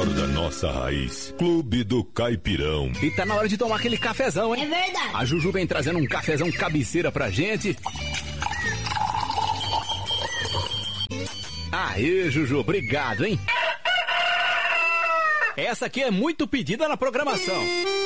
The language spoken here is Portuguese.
melhor da nossa raiz. Clube do Caipirão. E tá na hora de tomar aquele cafezão, hein? É verdade. A Juju vem trazendo um cafezão cabeceira pra gente. Aê, Juju, obrigado, hein? Essa aqui é muito pedida na programação.